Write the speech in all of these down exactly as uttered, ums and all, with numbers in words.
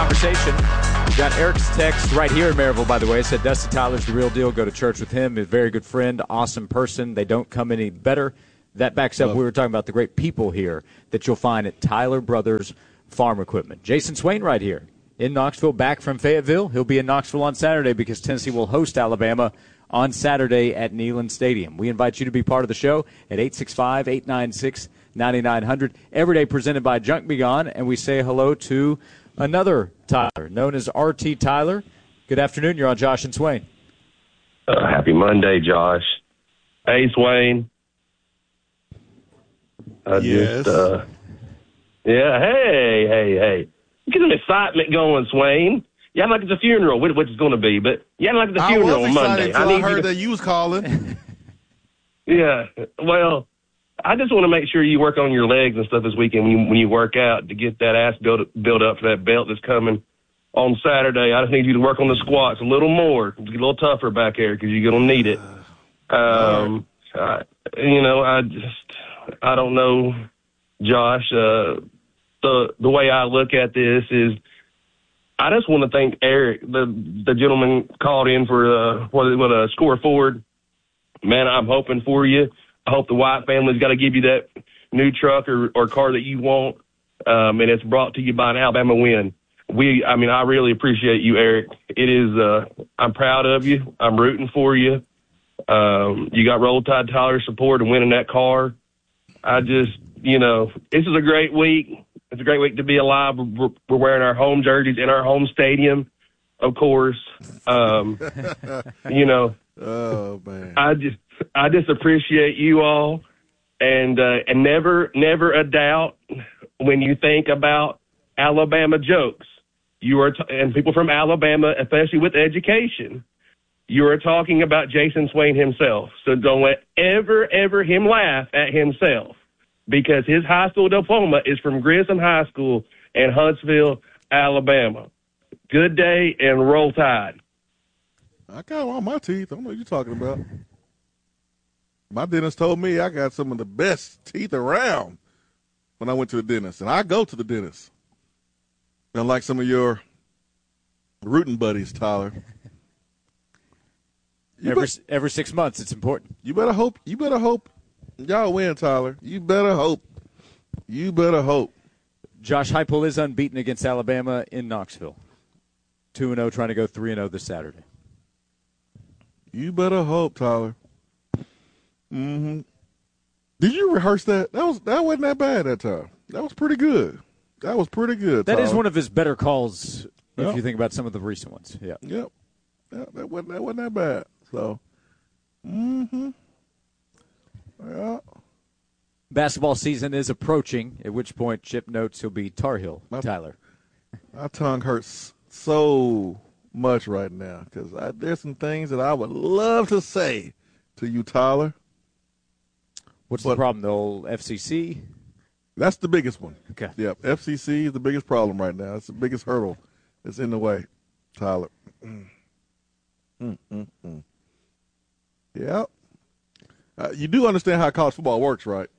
conversation. Got Eric's text right here in Maryville, by the way. It said Dusty Tyler's the real deal. Go to church with him. He's a very good friend, awesome person. They don't come any better. That backs up, we were talking about the great people here that you'll find at Tyler Brothers Farm Equipment. Jason Swain right here in Knoxville, back from Fayetteville. He'll be in Knoxville on Saturday because Tennessee will host Alabama on Saturday at Neyland Stadium. We invite you to be part of the show at eight six five, eight nine six, nine nine zero zero. Every day presented by Junk Be Gone, and we say hello to another Tyler, known as R T Tyler. Good afternoon. You're on Josh and Swain. Uh, happy Monday, Josh. Hey, Swain. I yes. Just, uh, yeah, hey, hey, hey. Get some excitement going, Swain. You act like it's a funeral, which it's going to be, but you act like it's a funeral on Monday. I, I, I heard you to, that you was calling. Yeah, well, I just want to make sure you work on your legs and stuff this weekend when you, when you work out to get that ass built, built up for that belt that's coming on Saturday. I just need you to work on the squats a little more, get a little tougher back there because you're going to need it. Um, I, you know, I just, I don't know, Josh. Uh, the the way I look at this is, I just want to thank Eric, the the gentleman called in for uh, what what a score forward. Man, I'm hoping for you. I hope the White family's got to give you that new truck or, or car that you want, um, and it's brought to you by an Alabama win. We, I mean, I really appreciate you, Eric. It is. Uh, I'm proud of you. I'm rooting for you. Um, you got Roll Tide Tyler support and winning that car. I just, you know, this is a great week. It's a great week to be alive. We're, we're wearing our home jerseys in our home stadium, of course. Um, you know, oh man, I just, I just appreciate you all, and uh, and never, never a doubt when you think about Alabama jokes. You are, t- and people from Alabama, especially with education, you are talking about Jason Swain himself. So don't let ever, ever him laugh at himself, because his high school diploma is from Grissom High School in Huntsville, Alabama. Good day and Roll Tide. I got all my teeth. I don't know what you're talking about. My dentist told me I got some of the best teeth around when I went to the dentist. And I go to the dentist. Unlike some of your rooting buddies, Tyler. Every, be- every six months, it's important. You better hope. You better hope y'all win, Tyler. You better hope. You better hope. Josh Heupel is unbeaten against Alabama in Knoxville. two and oh, trying to go three and oh this Saturday. You better hope, Tyler. Mm-hmm. Did you rehearse that? That was that wasn't that bad that time. That was pretty good. That was pretty good. That Tyler. is one of his better calls if yep. you think about some of the recent ones. Yeah. Yep. Yep. That wasn't that wasn't that bad. So. Mm-hmm. Yeah. Basketball season is approaching, at which point Chip notes he'll be Tar Heel, my, Tyler. My tongue hurts so much right now because there's some things that I would love to say to you, Tyler. What's but the problem, the old F C C? That's the biggest one. Okay. Yep, F C C is the biggest problem right now. It's the biggest hurdle that's in the way, Tyler. Mm. Mm, mm, mm. Yep. Uh, you do understand how college football works, right?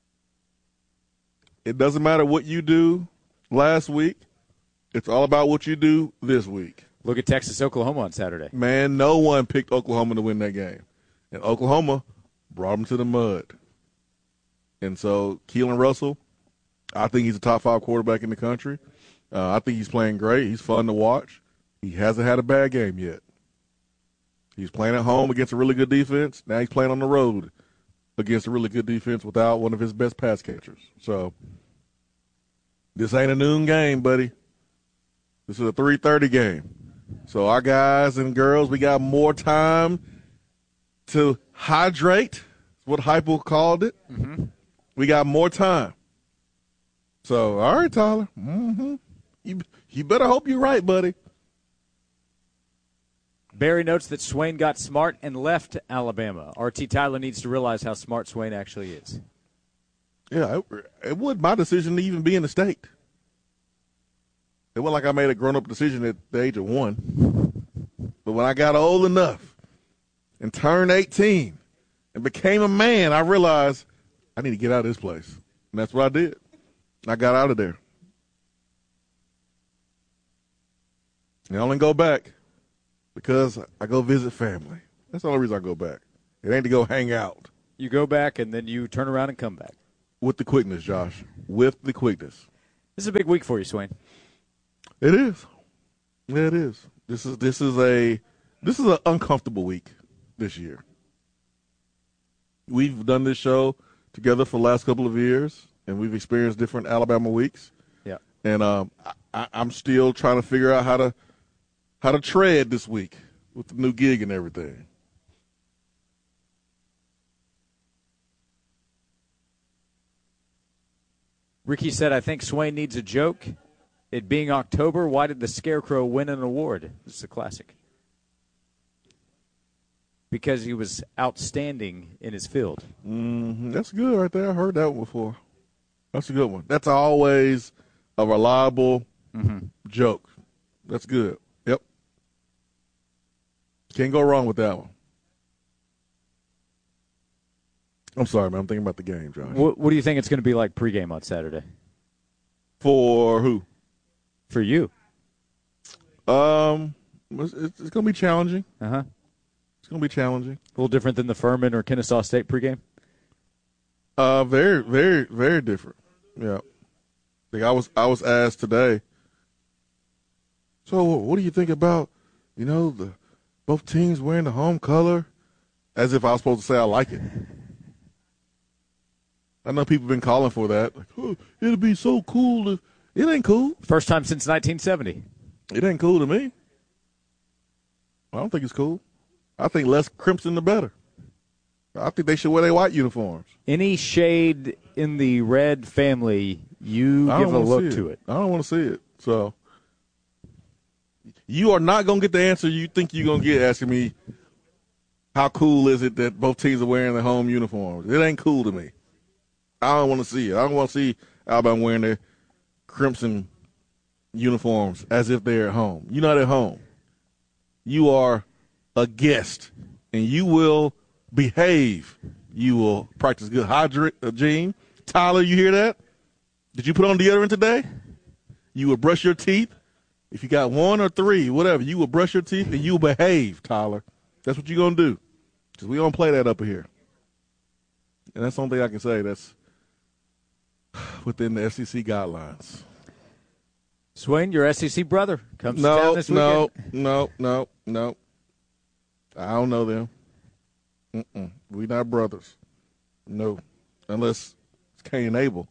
It doesn't matter what you do last week. It's all about what you do this week. Look at Texas, Oklahoma on Saturday. Man, no one picked Oklahoma to win that game. And Oklahoma brought them to the mud. And so Keelan Russell, I think he's a top five quarterback in the country. Uh, I think he's playing great. He's fun to watch. He hasn't had a bad game yet. He's playing at home against a really good defense. Now he's playing on the road against a really good defense without one of his best pass catchers. So this ain't a noon game, buddy. This is a three thirty game. So our guys and girls, we got more time to hydrate. That's what Heupel called it. Mm-hmm. We got more time. So, all right, Tyler. Mm-hmm. You, you better hope you're right, buddy. Barry notes that Swain got smart and left Alabama. R T Tyler needs to realize how smart Swain actually is. Yeah, it, it wasn't my decision to even be in the state. It wasn't like I made a grown-up decision at the age of one. But when I got old enough and turned eighteen and became a man, I realized I need to get out of this place. And that's what I did. I got out of there. And I only go back because I go visit family. That's the only reason I go back. It ain't to go hang out. You go back, and then you turn around and come back. With the quickness, Josh. With the quickness. This is a big week for you, Swain. It is. Yeah, it is. This is this is a this is an uncomfortable week this year. We've done this show together for the last couple of years, and we've experienced different Alabama weeks. Yeah. And um, I, I'm still trying to figure out how to how to tread this week with the new gig and everything. Ricky said, I think Swain needs a joke. It being October, why did the Scarecrow win an award? This is a classic. Because he was outstanding in his field. Mm-hmm. That's good right there. I heard that one before. That's a good one. That's always a reliable mm-hmm. joke. That's good. Yep. Can't go wrong with that one. I'm sorry, man. I'm thinking about the game, Josh. What, what do you think it's going to be like pregame on Saturday? For who? For you. Um, it's, it's going to be challenging. Uh-huh. It's going to be challenging. A little different than the Furman or Kennesaw State pregame? Uh, very, very, very different. Yeah. Like I was, I was asked today, so what do you think about, you know, the both teams wearing the home color? As if I was supposed to say I like it. I know people have been calling for that. Like, oh, it'd be so cool. If... It ain't cool. First time since nineteen seventy. It ain't cool to me. I don't think it's cool. I think less crimson the better. I think they should wear their white uniforms. Any shade in the red family, you give a look to it. I don't want to see it. So you are not going to get the answer you think you're going to get asking me how cool is it that both teams are wearing their home uniforms. It ain't cool to me. I don't want to see it. I don't want to see Alabama wearing their crimson uniforms as if they're at home. You're not at home. You are a guest, and you will behave. You will practice good hygiene. Tyler, you hear that? Did you put on deodorant today? You will brush your teeth. If you got one or three, whatever, you will brush your teeth, and you will behave, Tyler. That's what you're going to do, because we don't play that up here. And that's the only thing I can say that's within the S E C guidelines. Swain, your S E C brother comes no, to town this no, weekend. No, no, no, no. I don't know them. Mm-mm. We not brothers. No, unless it's Cain and Abel.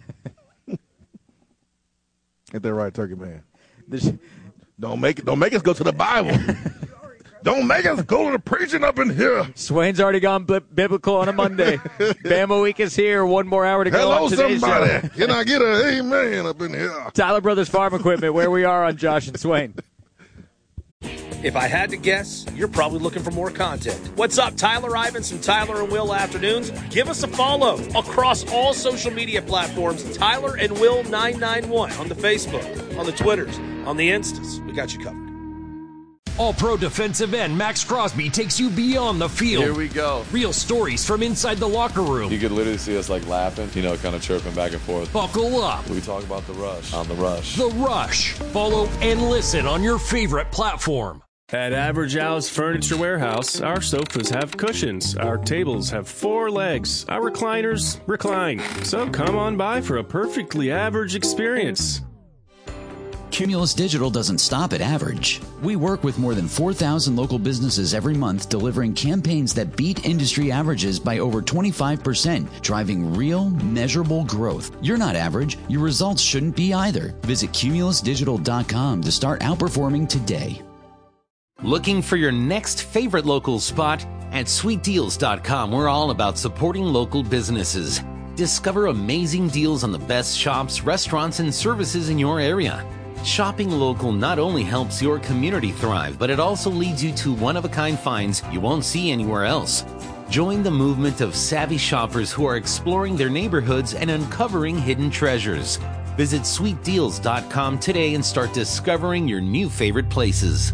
Ain't that right, Turkey Man? This... Don't make it. Don't make us go to the Bible. Don't make us go to the preaching up in here. Swain's already gone b- biblical on a Monday. Bama Week is here. One more hour to go Hello, on today's somebody. show. Can I get an amen up in here? Tyler Brothers Farm Equipment, where we are on Josh and Swain. If I had to guess, you're probably looking for more content. What's up, Tyler Ivins from Tyler and Will Afternoons? Give us a follow across all social media platforms. Tyler and Will nine nine one on the Facebook, on the Twitters, on the Instas. We got you covered. All-Pro defensive end Max Crosby takes you beyond the field. Here we go. Real stories from inside the locker room. You could literally see us like laughing, you know, kind of chirping back and forth. Buckle up. We talk about the rush on the rush. The Rush. Follow and listen on your favorite platform. At Average Al's Furniture Warehouse, our sofas have cushions, our tables have four legs, our recliners recline. So come on by for a perfectly average experience. Cumulus Digital doesn't stop at average. We work with more than four thousand local businesses every month, delivering campaigns that beat industry averages by over twenty-five percent, driving real, measurable growth. You're not average. Your results shouldn't be either. Visit cumulus digital dot com to start outperforming today. Looking for your next favorite local spot? At sweet deals dot com, we're all about supporting local businesses. Discover amazing deals on the best shops, restaurants, and services in your area. Shopping local not only helps your community thrive, but it also leads you to one-of-a-kind finds you won't see anywhere else. Join the movement of savvy shoppers who are exploring their neighborhoods and uncovering hidden treasures. Visit sweet deals dot com today and start discovering your new favorite places.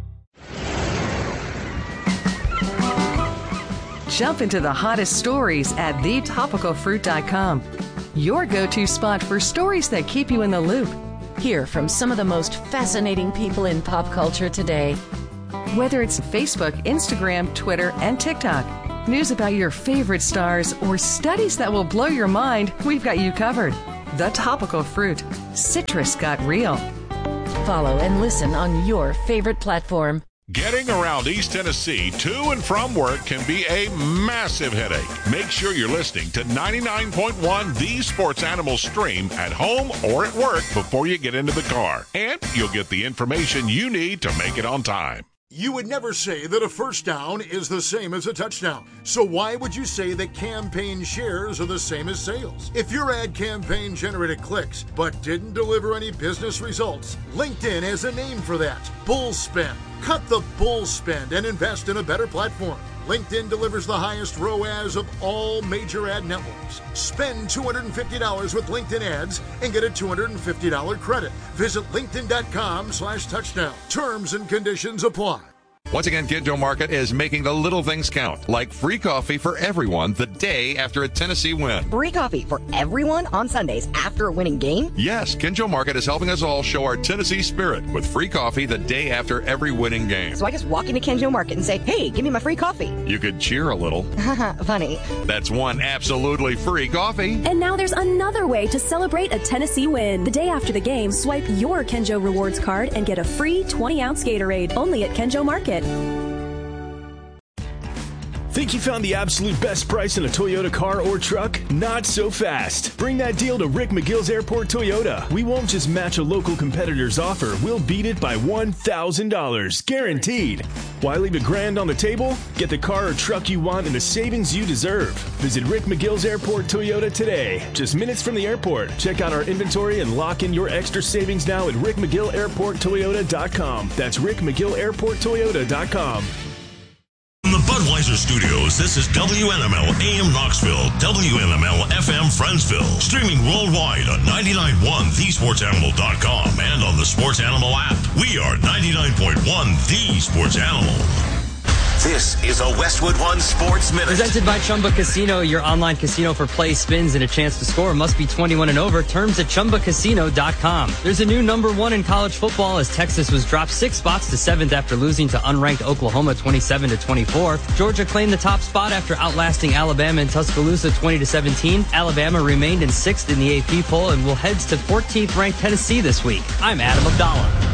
Jump into the hottest stories at the topical fruit dot com. Your go-to spot for stories that keep you in the loop. Hear from some of the most fascinating people in pop culture today. Whether it's Facebook, Instagram, Twitter, and TikTok, news about your favorite stars, or studies that will blow your mind, we've got you covered. The Topical Fruit. Citrus got real. Follow and listen on your favorite platform. Getting around East Tennessee to and from work can be a massive headache. Make sure you're listening to ninety-nine point one The Sports Animal Stream at home or at work before you get into the car. And you'll get the information you need to make it on time. You would never say that a first down is the same as a touchdown. So why would you say that campaign shares are the same as sales? If your ad campaign generated clicks but didn't deliver any business results, LinkedIn has a name for that. Bull spend. Cut the bull spend and invest in a better platform. LinkedIn delivers the highest R O A S of all major ad networks. Spend two hundred fifty dollars with LinkedIn ads and get a two hundred fifty dollars credit. Visit linkedin.com slash touchdown. Terms and conditions apply. Once again, Kinjo Market is making the little things count, like free coffee for everyone the day after a Tennessee win. Free coffee for everyone on Sundays after a winning game? Yes, Kinjo Market is helping us all show our Tennessee spirit with free coffee the day after every winning game. So I just walk into Kinjo Market and say, hey, give me my free coffee. You could cheer a little. Funny. That's one absolutely free coffee. And now there's another way to celebrate a Tennessee win. The day after the game, swipe your Kinjo Rewards card and get a free twenty ounce Gatorade only at Kinjo Market. Think you found the absolute best price in a Toyota car or truck? Not so fast. Bring that deal to Rick McGill's Airport Toyota. We won't just match a local competitor's offer. We'll beat it by one thousand dollars. Guaranteed. Why leave a grand on the table? Get the car or truck you want and the savings you deserve. Visit Rick McGill's Airport Toyota today. Just minutes from the airport. Check out our inventory and lock in your extra savings now at rick mcgill airport toyota dot com. That's rick mcgill airport toyota dot com. From the Budweiser Studios, this is W N M L A M Knoxville, W N M L F M Friendsville, streaming worldwide on ninety-nine point one the sports animal dot com and on the Sports Animal app. We are ninety-nine point one The Sports Animal. This is a Westwood One Sports Minute. Presented by Chumba Casino, your online casino for play, spins, and a chance to score. Must be twenty-one and over. Terms at chumba casino dot com. There's a new number one in college football as Texas was dropped six spots to seventh after losing to unranked Oklahoma twenty-seven to twenty-four. Georgia claimed the top spot after outlasting Alabama in Tuscaloosa twenty to seventeen. Alabama remained in sixth in the A P poll and will head to fourteenth ranked Tennessee this week. I'm Adam Abdallah.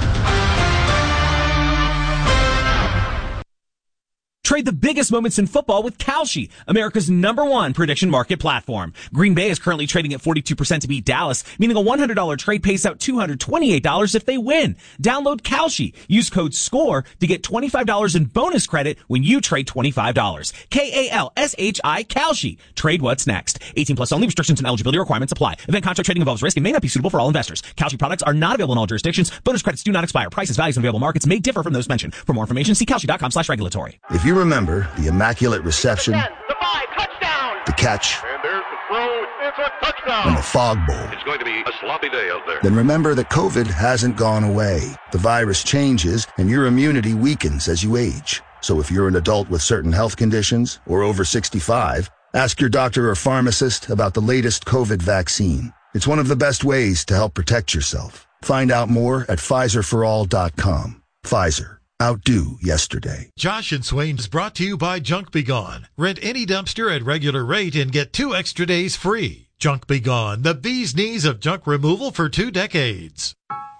Trade the biggest moments in football with Kalshi, America's number one prediction market platform. Green Bay is currently trading at forty-two percent to beat Dallas, meaning a one hundred dollars trade pays out two hundred twenty-eight dollars if they win. Download Kalshi. Use code SCORE to get twenty-five dollars in bonus credit when you trade twenty-five dollars. K A L S H I, Kalshi. Trade what's next. eighteen plus only. Restrictions and eligibility requirements apply. Event contract trading involves risk and may not be suitable for all investors. Kalshi products are not available in all jurisdictions. Bonus credits do not expire. Prices, values, and available markets may differ from those mentioned. For more information, see kalshi dot com slash regulatory. If you remember the immaculate reception, ten, the five, touchdown, the catch, and there's the throw, it's a touchdown, and the fog bowl, it's going to be a sloppy day out there. Then remember that COVID hasn't gone away. The virus changes, and your immunity weakens as you age. So if you're an adult with certain health conditions or over sixty-five, ask your doctor or pharmacist about the latest COVID vaccine. It's one of the best ways to help protect yourself. Find out more at Pfizer for all dot com. Pfizer. Outdo yesterday. Josh and Swain is brought to you by Junk Be Gone. Rent any dumpster at regular rate and get two extra days free. Junk Be Gone, the bee's knees of junk removal for two decades.